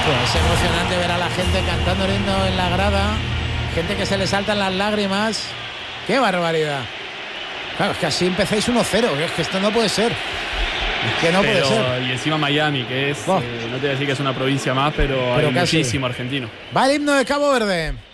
Pues es emocionante ver a la gente cantando el himno en la grada, gente que se le saltan las lágrimas. ¡Qué barbaridad! Claro, es que así empezáis 1-0, es que esto no puede ser. Es que no puede ser. Y encima Miami, que es, no te voy a decir que es una provincia más, pero hay casi. muchísimo argentino. Va el himno de Cabo Verde.